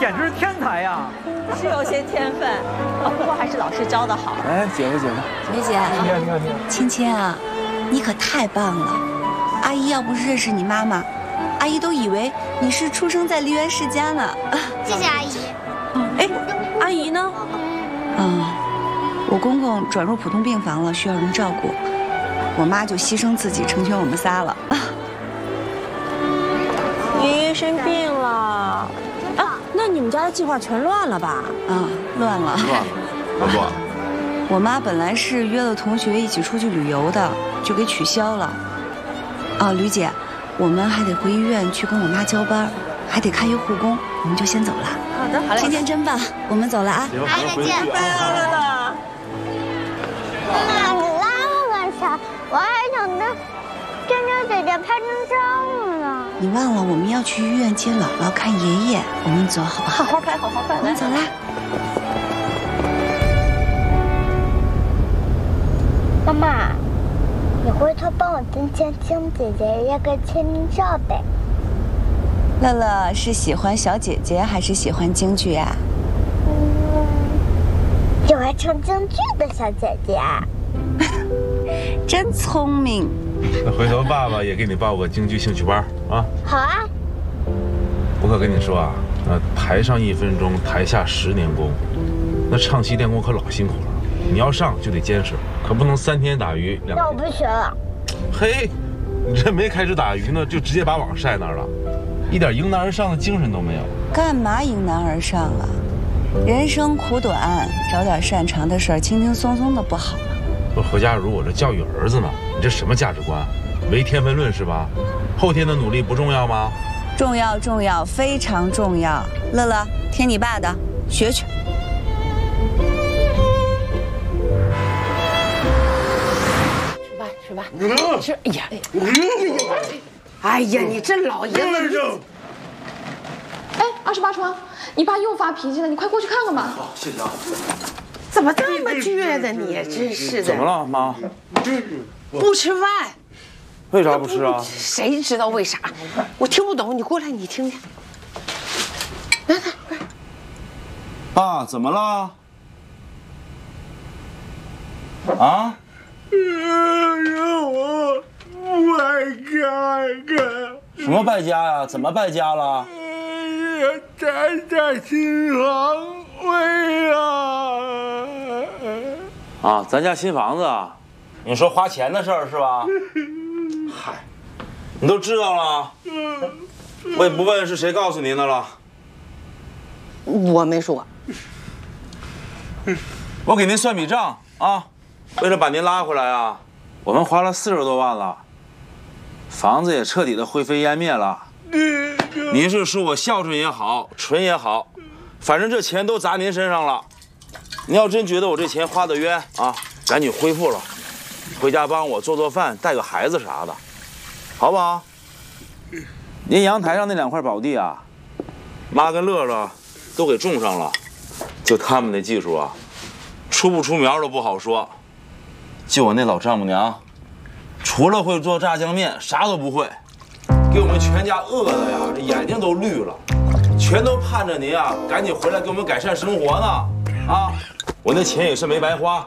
简直是天才呀！ 是有些天分，不过还是老师教的好。 哎，姐夫， 梅姐， 你好。 芊芊啊，你可太棒了！阿姨要不是认识你妈妈，阿姨都以为你是出生在梨园世家呢。 谢谢阿姨。 哎，阿姨呢？ 我公公转入普通病房了，需要人照顾，我妈就牺牲自己成全我们仨了。 爷爷生病了啊，那你们家的计划全乱了吧？ 乱了。我妈本来是约了同学一起出去旅游的，就给取消了。吕姐，我们还得回医院去跟我妈交班，还得开一护工，我们就先走了。 好的，好嘞。 芊芊真棒，我们走了啊！ 阿姨再见。 拜了。 妈，你拉我干啥？我还等着娟娟姐姐拍张照呢。 你忘了我们要去医院接姥姥看爷爷，我们走好不好？ 好好拍，好好拍。 我们走啦。 妈妈，你回头帮我跟芊芊姐姐约个签名照呗。 乐乐是喜欢小姐姐还是喜欢京剧啊？ 喜欢唱京剧的小姐姐。 真聪明。 那回头爸爸也给你报个京剧兴趣班啊。 好啊。 我可跟你说啊，台上1分钟，台下10年功，那唱戏练功可老辛苦了。你要上就得坚持，可不能3天打鱼2天。 那我不学了。 嘿，你这没开始打鱼呢，就直接把网晒那儿了，一点迎难而上的精神都没有。 干嘛迎难而上啊？人生苦短，找点擅长的事儿，轻轻松松的不好吗？ 不，何家如，我这教育儿子呢，你这什么价值观？唯天分论是吧？后天的努力不重要吗？ 重要，重要，非常重要。乐乐，听你爸的，学去。 吃吧，吃。哎呀，你这老爷子！ 哎，28床，你爸又发脾气了，你快过去看看吧。 好，谢谢啊。 怎么这么倔呢？你真是的。 怎么了，妈？ 不吃饭。 为啥不吃啊？ 谁知道为啥？我听不懂，你过来，你听听。来，快。 爸，怎么了？啊？让我败家。什么败家呀？怎么败家了？ 咱家新房位啊，咱家新房子啊？你说花钱的事儿是吧？嗨，你都知道了？我也不问是谁告诉您的了。 我没说。 我给您算笔账啊，为了把您拉回来啊，我们花了40多万了，房子也彻底的灰飞烟灭了。您是说我孝顺也好，纯也好，反正这钱都砸您身上了。您要真觉得我这钱花得冤啊，赶紧恢复了，回家帮我做做饭，带个孩子啥的，好不好？您阳台上那2块宝地啊，妈跟乐乐都给种上了，就他们那技术啊，出不出苗都不好说。就我那老丈母娘，除了会做炸酱面，啥都不会，给我们全家饿的呀，这眼睛都绿了，全都盼着您啊，赶紧回来给我们改善生活呢。啊，我那钱也是没白花。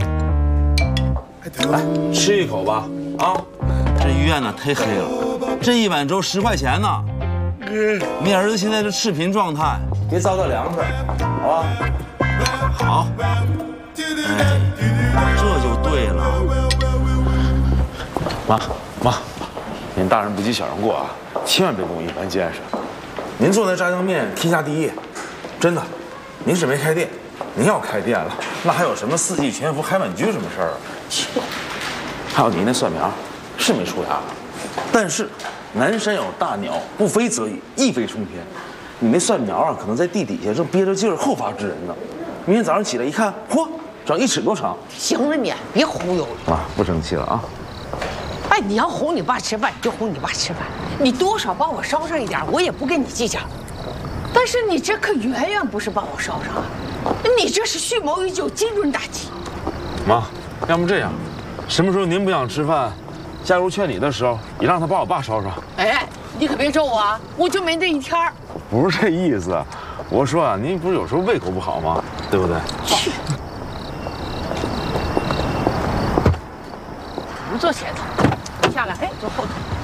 来，吃一口吧。啊，这医院呢忒黑了，这1碗粥10块钱呢。你儿子现在是赤贫状态，别糟蹋粮食，好吧？好。哎，这就对了。妈，您大人不计小人过啊，千万别跟我一般见识。您做那炸酱面天下第一，真的。您是没开店，您要开店了，那还有什么4季全福、海碗居什么事儿啊？还有您那蒜苗，是没出芽，但是南山有大鸟，不飞则已，一飞冲天。你那蒜苗啊，可能在地底下正憋着劲儿，后发制人呢。明天早上起来一看，嚯，长1尺多长。 行了你，别忽悠了。 妈，不生气了啊。 哎，你要哄你爸吃饭，你就哄你爸吃饭，你多少帮我捎上一点，我也不跟你计较。但是你这可远远不是帮我捎上啊，你这是蓄谋已久，精准打击。 妈，要不这样，什么时候您不想吃饭，加入劝礼的时候，也让他把我爸捎上。 哎，你可别咒我啊，我就没这一天儿。 不是这意思， 我说啊，您不是有时候胃口不好吗？对不对？ 去，不坐前头，下来，哎，坐后头。